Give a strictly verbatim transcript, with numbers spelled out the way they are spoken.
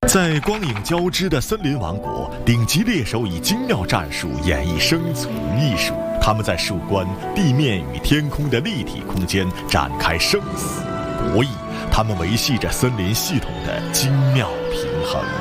在光影交织的森林王国，顶级猎手以精妙战术演绎生存艺术。他们在树冠、地面与天空的立体空间展开生死博弈，他们维系着森林系统的精妙平衡。